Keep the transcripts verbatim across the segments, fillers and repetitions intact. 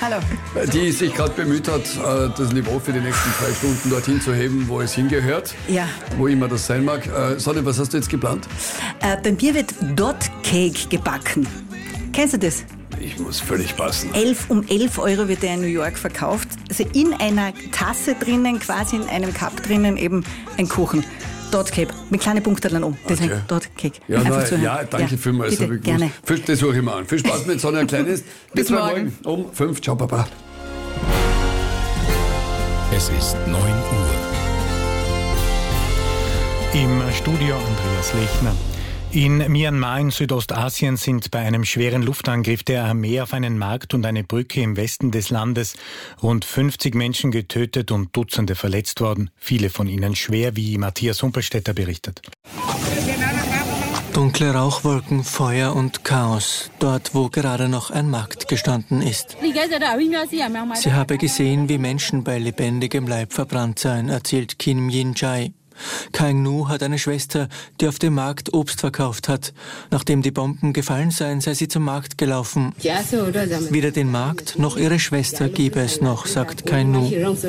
Hallo. Die sich gerade bemüht hat, das Niveau für die nächsten zwei Stunden dorthin zu heben, wo es hingehört. Ja. Wo immer das sein mag. Sonne, was hast du jetzt geplant? Äh, bei mir wird Dot Cake gebacken. Kennst du das? Ich muss völlig passen. Elf, um elf Euro wird der in New York verkauft. Also in einer Tasse drinnen, quasi in einem Cup drinnen eben ein Kuchen. Dot Cake, mit kleinen Punkten um. Deswegen Okay. Dot Cake. Ja, na, ja danke ja, vielmals. Bitte, gerne. Viel, das suche ich mal an. Viel Spaß mit Sonne, ein kleines. Bis morgen. morgen um fünf. Ciao, Papa. Es ist neun Uhr. Im Studio Andreas Lechner. In Myanmar in Südostasien sind bei einem schweren Luftangriff der Armee auf einen Markt und eine Brücke im Westen des Landes rund fünfzig Menschen getötet und Dutzende verletzt worden. Viele von ihnen schwer, wie Matthias Humpelstädter berichtet. Dunkle Rauchwolken, Feuer und Chaos, dort wo gerade noch ein Markt gestanden ist. Sie habe gesehen, wie Menschen bei lebendigem Leib verbrannt seien, erzählt Kim Yin-Chai. Kaing Nu hat eine Schwester, die auf dem Markt Obst verkauft hat. Nachdem die Bomben gefallen seien, sei sie zum Markt gelaufen. Weder den Markt noch ihre Schwester gebe es noch, sagt Kaing Nu.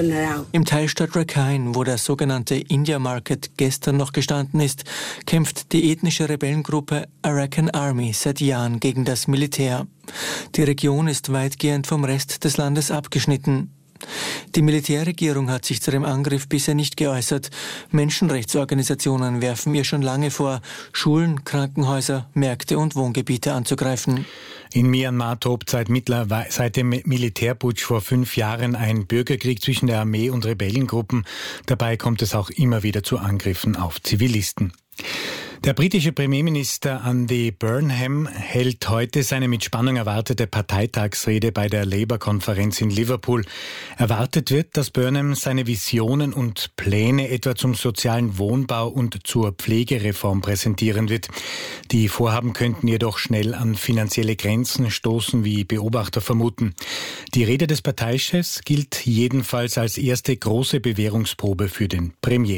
Im Teilstaat Rakhine, wo der sogenannte India Market gestern noch gestanden ist, kämpft die ethnische Rebellengruppe Arakan Army seit Jahren gegen das Militär. Die Region ist weitgehend vom Rest des Landes abgeschnitten. Die Militärregierung hat sich zu dem Angriff bisher nicht geäußert. Menschenrechtsorganisationen werfen ihr schon lange vor, Schulen, Krankenhäuser, Märkte und Wohngebiete anzugreifen. In Myanmar tobt seit, mittlerweile, seit dem Militärputsch vor fünf Jahren ein Bürgerkrieg zwischen der Armee und Rebellengruppen. Dabei kommt es auch immer wieder zu Angriffen auf Zivilisten. Der britische Premierminister Andy Burnham hält heute seine mit Spannung erwartete Parteitagsrede bei der Labour-Konferenz in Liverpool. Erwartet wird, dass Burnham seine Visionen und Pläne etwa zum sozialen Wohnbau und zur Pflegereform präsentieren wird. Die Vorhaben könnten jedoch schnell an finanzielle Grenzen stoßen, wie Beobachter vermuten. Die Rede des Parteichefs gilt jedenfalls als erste große Bewährungsprobe für den Premier.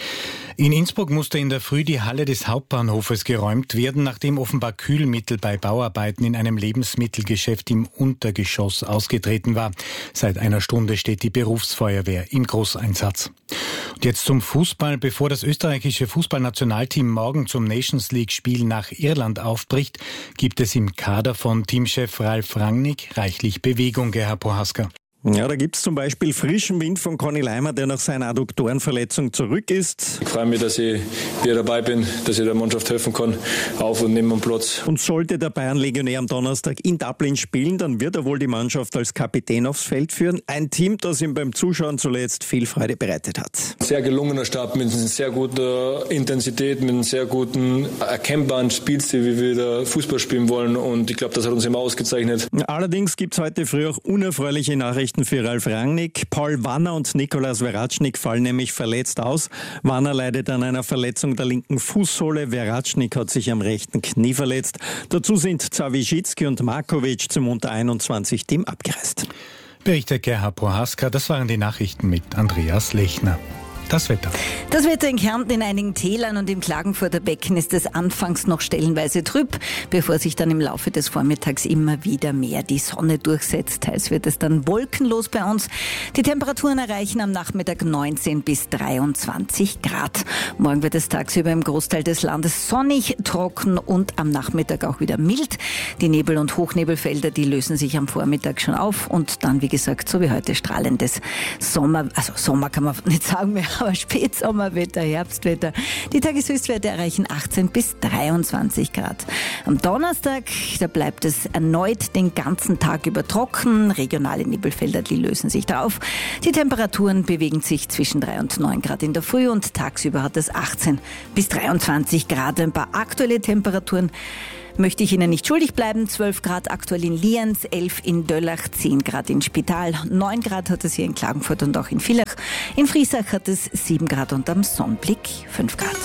In Innsbruck musste in der Früh die Halle des Hauptbahnhofes geräumt werden, nachdem offenbar Kühlmittel bei Bauarbeiten in einem Lebensmittelgeschäft im Untergeschoss ausgetreten war. Seit einer Stunde steht die Berufsfeuerwehr im Großeinsatz. Und jetzt zum Fußball. Bevor das österreichische Fußballnationalteam morgen zum Nations League-Spiel nach Irland aufbricht, gibt es im Kader von Teamchef Ralf Rangnick reichlich Bewegung, Gerhard Prohaska. Ja, da gibt's zum Beispiel frischen Wind von Conny Leimer, der nach seiner Adduktorenverletzung zurück ist. Ich freue mich, dass ich wieder dabei bin, dass ich der Mannschaft helfen kann, auf und neben dem Platz. Und sollte der Bayern-Legionär am Donnerstag in Dublin spielen, dann wird er wohl die Mannschaft als Kapitän aufs Feld führen. Ein Team, das ihm beim Zuschauen zuletzt viel Freude bereitet hat. Sehr gelungener Start mit einer sehr guten Intensität, mit einem sehr guten, erkennbaren Spielstil, wie wir da Fußball spielen wollen. Und ich glaube, das hat uns immer ausgezeichnet. Allerdings gibt's heute früh auch unerfreuliche Nachrichten für Ralf Rangnick. Paul Wanner und Nikolaus Veratschnik fallen nämlich verletzt aus. Wanner leidet an einer Verletzung der linken Fußsohle. Veratschnik hat sich am rechten Knie verletzt. Dazu sind Zawierzki und Markovic zum Unter einundzwanzig Team abgereist. Berichtet Gerhard Prohaska. Das waren die Nachrichten mit Andreas Lechner. Das Wetter. Das Wetter in Kärnten in einigen Tälern und im Klagenfurter Becken ist es anfangs noch stellenweise trüb, bevor sich dann im Laufe des Vormittags immer wieder mehr die Sonne durchsetzt. Teils wird es dann wolkenlos bei uns. Die Temperaturen erreichen am Nachmittag neunzehn bis dreiundzwanzig Grad. Morgen wird es tagsüber im Großteil des Landes sonnig, trocken und am Nachmittag auch wieder mild. Die Nebel- und Hochnebelfelder, die lösen sich am Vormittag schon auf und dann, wie gesagt, so wie heute strahlendes Sommer, also Sommer kann man nicht sagen mehr, aber Spätsommerwetter, Herbstwetter. Die Tageshöchstwerte erreichen achtzehn bis dreiundzwanzig Grad. Am Donnerstag, da bleibt es erneut den ganzen Tag über trocken. Regionale Nebelfelder, die lösen sich drauf. Die Temperaturen bewegen sich zwischen drei und neun Grad in der Früh und tagsüber hat es achtzehn bis dreiundzwanzig Grad. Ein paar aktuelle Temperaturen möchte ich Ihnen nicht schuldig bleiben. zwölf Grad aktuell in Lienz, elf in Döllach, zehn Grad in Spital, neun Grad hat es hier in Klagenfurt und auch in Villach. In Friesach hat es sieben Grad und am Sonnenblick fünf Grad.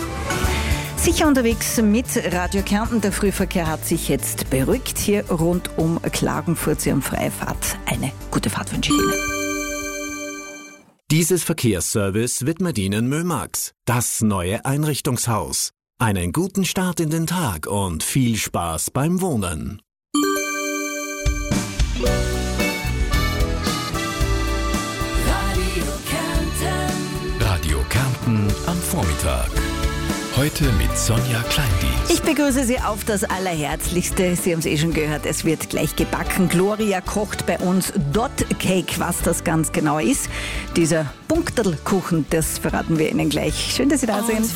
Sicher unterwegs mit Radio Kärnten. Der Frühverkehr hat sich jetzt beruhigt. Hier rund um Klagenfurt. Sie haben freie Fahrt. Eine gute Fahrt wünsche ich Ihnen. Dieses Verkehrsservice widmet Ihnen Mömax, das neue Einrichtungshaus. Einen guten Start in den Tag und viel Spaß beim Wohnen. Kärnten am Vormittag. Heute mit Sonja Kleindienst. Ich begrüße Sie auf das Allerherzlichste. Sie haben es eh schon gehört, es wird gleich gebacken. Gloria kocht bei uns Dot Cake. Was das ganz genau ist, dieser Punkterlkuchen, das verraten wir Ihnen gleich. Schön, dass Sie da sind.